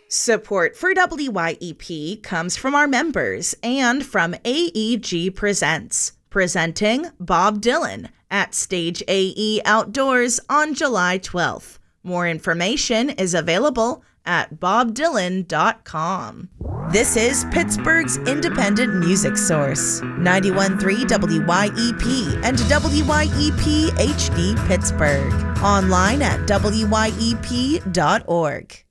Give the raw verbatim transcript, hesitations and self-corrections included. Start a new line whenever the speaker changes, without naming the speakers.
Support for W Y E P comes from our members and from A E G Presents, presenting Bob Dylan at Stage A E Outdoors on July twelfth. More information is available at bob dylan dot com. This is Pittsburgh's independent music source, ninety-one point three W Y E P and W Y E P H D Pittsburgh. Online at W Y E P dot org.